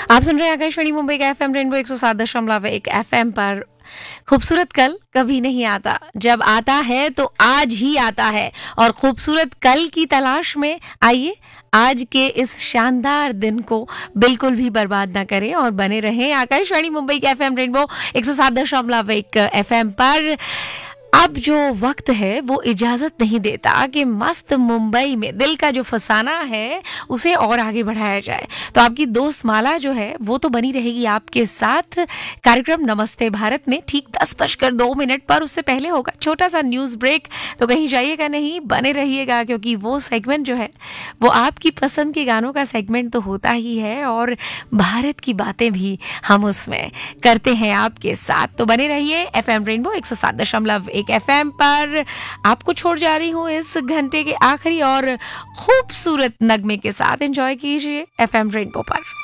आप सुन रहे हैं आकाशवाणी मुंबई का एफएम रेनबो 107.1 एफएम पर। खूबसूरत कल कभी नहीं आता, जब आता है तो आज ही आता है। और खूबसूरत कल की तलाश में आइए आज के इस शानदार दिन को बिल्कुल भी बर्बाद ना करें और बने रहें आकाशवाणी मुंबई के एफएम रेनबो 107.1 एफएम पर। अब जो वक्त है वो इजाजत नहीं देता कि मस्त मुंबई में दिल का जो फसाना है उसे और आगे बढ़ाया जाए। तो आपकी दोस्त माला जो है वो तो बनी रहेगी आपके साथ कार्यक्रम नमस्ते भारत में ठीक 10:02 पर। उससे पहले होगा छोटा सा न्यूज ब्रेक, तो कहीं जाइएगा नहीं, बने रहिएगा, क्योंकि वो सेगमेंट जो है वो आपकी पसंद के गानों का सेगमेंट तो होता ही है और भारत की बातें भी हम उसमें करते हैं आपके साथ। तो बने रहिए एफएम रेनबो 107.1 एफएम पर। आपको छोड़ जा रही हूँ इस घंटे के आखिरी और खूबसूरत नगमे के साथ। एंजॉय कीजिए एफएम रेनबो पर।